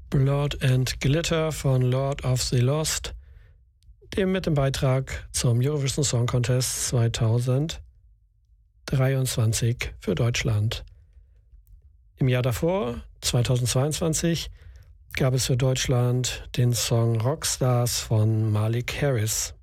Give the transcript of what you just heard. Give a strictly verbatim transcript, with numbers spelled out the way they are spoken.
Blood and Glitter von Lord of the Lost, dem mit dem Beitrag zum Eurovision Song Contest zweitausenddreiundzwanzig für Deutschland. Im Jahr davor, zweitausendzweiundzwanzig, gab es für Deutschland den Song Rockstars von Malik Harris.